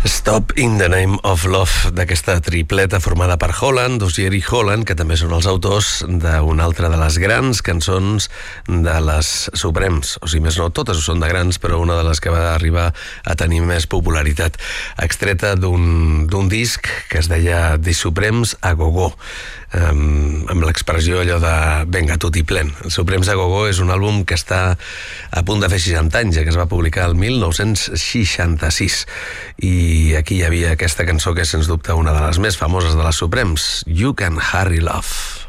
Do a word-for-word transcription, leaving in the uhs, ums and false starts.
Stop in the Name of Love, d'aquesta tripleta formada per Holland, Dozier i Holland, que també són els autors d'una altra de les grans cançons de les Supremes. O sigui, més no, totes ho són de grans, però una de les que va arribar a tenir més popularitat, extreta d'un d'un disc que es deia The Supremes a Go-Go, amb, amb l'expressió allò de venga tutti plen. El Supremes a Go-Go és un àlbum que està a punt de fer seixanta anys, ja que es va publicar el mil nou-cents seixanta-sis, i aquí hi havia aquesta cançó que és sens dubte una de les més famoses de les Supremes, You Can Hurry Love.